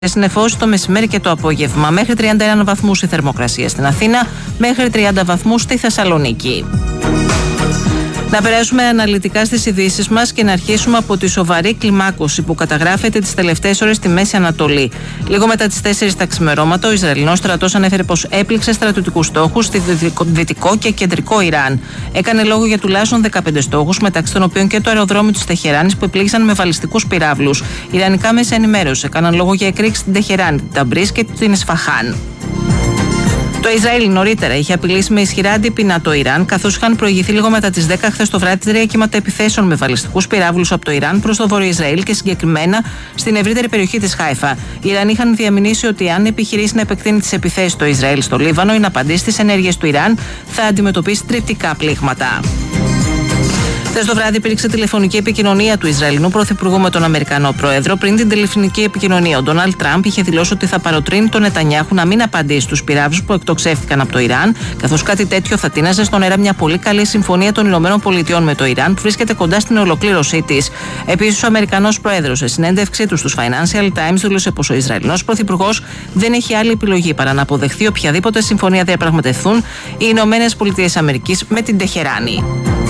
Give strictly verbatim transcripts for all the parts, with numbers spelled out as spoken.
Συννεφώσει το μεσημέρι και το απόγευμα. Μέχρι τριάντα ένα βαθμούς η θερμοκρασία στην Αθήνα, μέχρι τριάντα βαθμούς στη Θεσσαλονίκη. Να περάσουμε αναλυτικά στις ειδήσεις μας και να αρχίσουμε από τη σοβαρή κλιμάκωση που καταγράφεται τις τελευταίες ώρες στη Μέση Ανατολή. Λίγο μετά τις τέσσερις τα ξημερώματα, ο Ισραηλινός στρατός ανέφερε πως έπληξε στρατιωτικούς στόχους στη δυτικό και κεντρικό Ιράν. Έκανε λόγο για τουλάχιστον δεκαπέντε στόχους, μεταξύ των οποίων και το αεροδρόμιο της Τεχεράνης που επλήγησαν με βαλιστικούς πυράβλους. Ιρανικά μέσα ενημέρωση έκαναν λόγο για εκρήξεις στην Τεχεράνη, την Ταμπρίς και την Ισφαχάν. Το Ισραήλ νωρίτερα είχε απειλήσει με ισχυρά αντίπεινα το Ιράν, καθώς είχαν προηγηθεί λίγο μετά τις δέκα χθες το βράδυ τρία κύματα επιθέσεων με βαλιστικούς πυράβλους από το Ιράν προς το βόρειο Ισραήλ και συγκεκριμένα στην ευρύτερη περιοχή της Χάιφα. Οι Ιρανοί είχαν διαμηνήσει ότι αν επιχειρήσει να επεκτείνει τις επιθέσεις στο Ισραήλ στο Λίβανο ή να απαντήσει στις ενέργειες του Ιράν, θα αντιμετωπίσει τριπτικά πλήγματα. Χθες το βράδυ υπήρξε τηλεφωνική επικοινωνία του Ισραηλινού Πρωθυπουργού με τον Αμερικανό Πρόεδρο. Πριν την τηλεφωνική επικοινωνία, ο Ντόναλντ Τραμπ είχε δηλώσει ότι θα παροτρύνει τον Νετανιάχου να μην απαντήσει στους πυράβλους που εκτοξεύτηκαν από το Ιράν, καθώς κάτι τέτοιο θα τίναζε στον αέρα μια πολύ καλή συμφωνία των ΗΠΑ με το Ιράν, που βρίσκεται κοντά στην ολοκλήρωσή της. Επίσης, ο Αμερικανός Πρόεδρος, σε συνέντευξή του στους Financial Times, δήλωσε πως ο Ισραηλινός Πρωθυπουργός δεν έχει άλλη επιλογή παρά να αποδεχθεί οποιαδήποτε συμφωνία διαπραγματευτούν οι ΗΠΑ με την Τεχεράνη.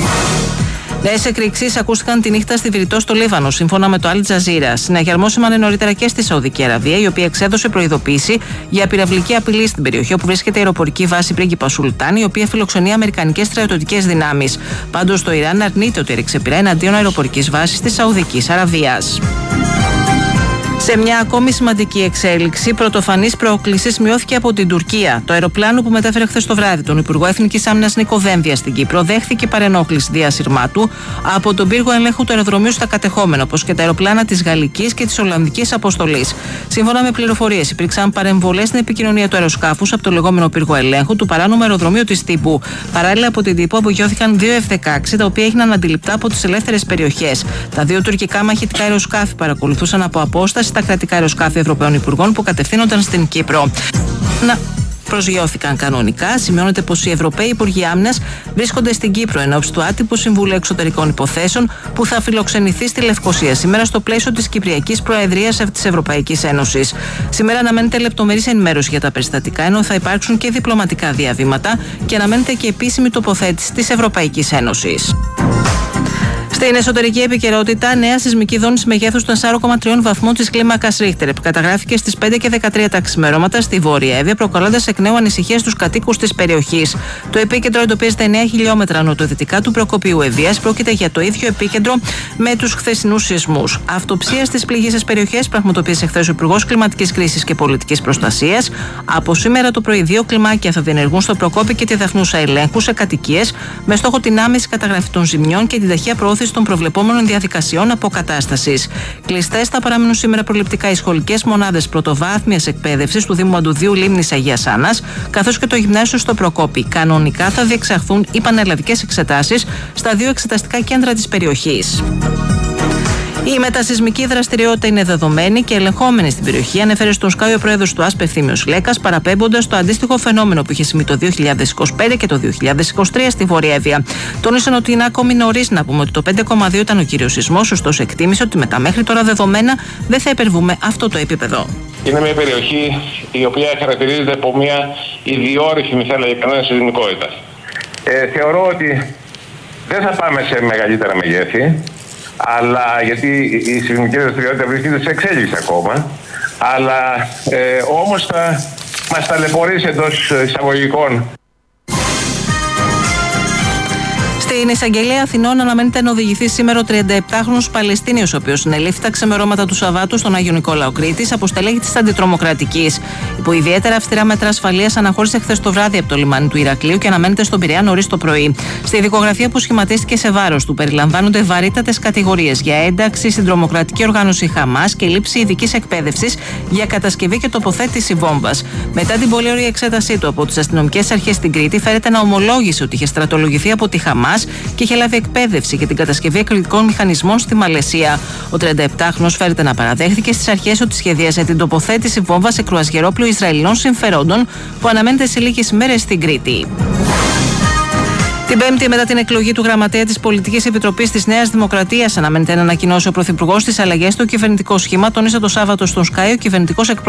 Νέες εκρήξεις ακούστηκαν τη νύχτα στη Βηρητό στο Λίβανο, σύμφωνα με το Al Jazeera. Συναγερμό σήμανε νωρίτερα και στη Σαουδική Αραβία, η οποία εξέδωσε προειδοποίηση για πυραυλική απειλή στην περιοχή όπου βρίσκεται η αεροπορική βάση Πρίγκιπα Σουλτάν, η οποία φιλοξενεί αμερικανικές στρατιωτικές δυνάμεις. Πάντως, το Ιράν αρνείται ότι έριξε πυρά εναντίον αεροπορικής βάσης της Σαουδικής Αραβίας. Σε μια ακόμη σημαντική εξέλιξη, πρωτοφανής πρόκληση μειώθηκε από την Τουρκία. Το αεροπλάνο που μετέφερε χθες το βράδυ τον Υπουργό Εθνικής Άμυνας Νίκο Δένδια στην Κύπρο δέχθηκε παρενόχληση διάσυρμά του από τον πύργο ελέγχου του αεροδρομίου στα κατεχόμενα, όπως και τα αεροπλάνα της Γαλλικής και της Ολλανδικής αποστολής. Σύμφωνα με πληροφορίες, υπήρξαν παρεμβολές στην επικοινωνία του αεροσκάφους από το λεγόμενο πύργο ελέγχου του παράνομου αεροδρομίου της Τύπου. Παράλληλα, από την Τύπου απογειώθηκαν δύο εφ δεκαέξι, τα οποία έγιναν αντιληπτά από τις ελεύθερες περιοχές. Τα δύο τουρκικά μαχητικά αεροσκάφη παρακολουθούσαν από απόσταση τα κρατικά αεροσκάφη Ευρωπαίων Υπουργών που κατευθύνονταν στην Κύπρο. Να προσγειώθηκαν κανονικά. Σημειώνεται πως οι Ευρωπαίοι Υπουργοί Άμυνας βρίσκονται στην Κύπρο εν ώψη του άτυπου Συμβουλίου Εξωτερικών Υποθέσεων που θα φιλοξενηθεί στη Λευκοσία σήμερα στο πλαίσιο της Κυπριακής Προεδρίας της Ευρωπαϊκής Ένωσης. Σήμερα αναμένεται λεπτομερής ενημέρωση για τα περιστατικά, ενώ θα υπάρξουν και διπλωματικά διαβήματα και αναμένεται και επίσημη τοποθέτηση της Ευρωπαϊκής Ένωσης. Στην εσωτερική επικαιρότητα, νέα σεισμική δόνηση μεγέθους των τεσσάρων κόμμα τρία βαθμών της κλίμακας Ρίχτερ καταγράφηκε στις πέντε και δεκατρία τα ξημερώματα στη Βόρεια Εύβοια, προκαλώντας εκ νέου ανησυχίες στους κατοίκους της περιοχής. Το επίκεντρο εντοπίζεται εννέα χιλιόμετρα νοτιοδυτικά του Προκοπίου Ευβοίας. Πρόκειται για το ίδιο επίκεντρο με τους χθεσινούς σεισμούς. Αυτοψία στις πληγείσες περιοχές πραγματοποίησε χθες ο Υπουργός Κλιματικής Κρίσης και Πολιτικής Προστασίας. Από σήμερα το πρωί, δύο κλιμάκια θα διενεργούν στο Προκόπη και τη Δαφνούσα ελέγχου σε κατοικίες, με στόχο την άμεση καταγραφή των ζημιών και την ταχεία προώθηση των προβλεπόμενων διαδικασιών αποκατάστασης. Κλειστές θα παραμείνουν σήμερα προληπτικά οι σχολικές μονάδες πρωτοβάθμιας εκπαίδευσης του Δήμου Μαντουδίου Λίμνης Αγίας Άννας, καθώς και το γυμνάσιο στο Προκόπη. Κανονικά θα διεξαχθούν οι πανελλαδικές εξετάσεις στα δύο εξεταστικά κέντρα της περιοχής. Η μετασεισμική δραστηριότητα είναι δεδομένη και ελεγχόμενη στην περιοχή, ανέφερε στον Sky ο πρόεδρος του ΑΣΠ Ευθύμιος Λέκας, παραπέμποντας το αντίστοιχο φαινόμενο που είχε συμβεί το δύο χιλιάδες είκοσι πέντε και το δύο χιλιάδες είκοσι τρία στη Βόρεια Εύβοια. Τόνισαν ότι είναι ακόμη νωρίς να πούμε ότι το πέντε κόμμα δύο ήταν ο κύριος σεισμός, ωστόσο εκτίμησε ότι με τα μέχρι τώρα δεδομένα δεν θα υπερβούμε αυτό το επίπεδο. Είναι μια περιοχή η οποία χαρακτηρίζεται από μια ιδιόρυθμη, θα έλεγα κανένα, σεισμικότητα. Ε, θεωρώ ότι δεν θα πάμε σε μεγαλύτερα μεγέθη. Αλλά γιατί η σεισμική δραστηριότητα βρίσκεται σε εξέλιξη ακόμα, αλλά ε, όμως θα μας ταλαιπωρήσει εντός εισαγωγικών. Στην εισαγγελία Αθηνών αναμένεται να οδηγηθεί σήμερα ο τριανταεπτάχρονος Παλαιστίνιος, ο οποίος συνελήφθη τα ξεμερώματα του Σαββάτου στον Άγιο Νικόλαο Κρήτης από στελέχη της Αντιτρομοκρατικής. Υπό ιδιαίτερα αυστηρά μέτρα ασφαλείας αναχώρησε χθες το βράδυ από το λιμάνι του Ηρακλείου και αναμένεται στον Πειραιά νωρίς το πρωί. Στη δικογραφία που σχηματίστηκε σε βάρος του περιλαμβάνονται βαρύτατες κατηγορίες για ένταξη στην τρομοκρατική οργάνωση Χαμάς και λήψη ειδικής εκπαίδευσης για κατασκευή και τοποθέτηση βόμβας. Μετά την πολύ ωραία εξέτασή του από τις αστυνομικές αρχές στην Κρήτη, φέρεται να ομολόγησε ότι είχε στρατολογηθεί από τη Χαμάς και είχε λάβει εκπαίδευση για την κατασκευή εκρηκτικών μηχανισμών στη Μαλαισία. Ο τριανταεπτάχρονος φέρεται να παραδέχθηκε στις αρχές ότι σχεδίασε την τοποθέτηση βόμβας σε κρουαζιερόπλοιο Ισραηλινών συμφερόντων που αναμένεται σε λίγες ημέρες στην Κρήτη. Την Πέμπτη, μετά την εκλογή του γραμματέα της Πολιτικής Επιτροπής της Νέας Δημοκρατίας, αναμένεται να ανακοινώσει ο Πρωθυπουργός τις αλλαγές στο κυβερνητικό σχήμα. Τόνισε το Σάββατο στον Sky ο κυβερνητικός εκπρόσωπος